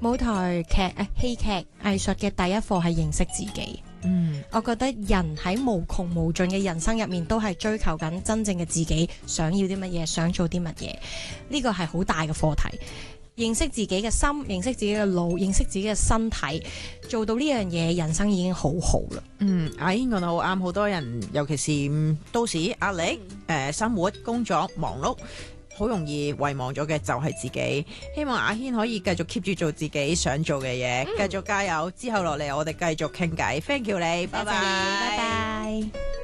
舞台劇戲劇藝術嘅第一課係認識自己。我覺得人喺無窮無盡嘅人生入面，都係追求緊真正嘅自己，想要啲乜嘢，想做啲乜嘢。呢個係好大嘅課題。認識自己嘅心，認識自己嘅腦，認識自己嘅身體，做到呢樣嘢，人生已經好好啦。 阿軒講得好啱，好多人尤其是都市壓力、生活工作忙碌，好容易遺忘咗嘅就係自己。希望阿軒可以繼續 keep 住做自己想做嘅嘢，繼續加油。之後落嚟我哋繼續傾偈。Thank you 你，拜拜， 拜拜。